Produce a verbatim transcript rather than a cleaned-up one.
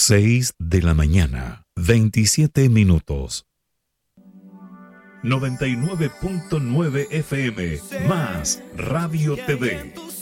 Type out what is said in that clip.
seis de la mañana, veintisiete minutos. noventa y nueve punto nueve F M, más Radio T V,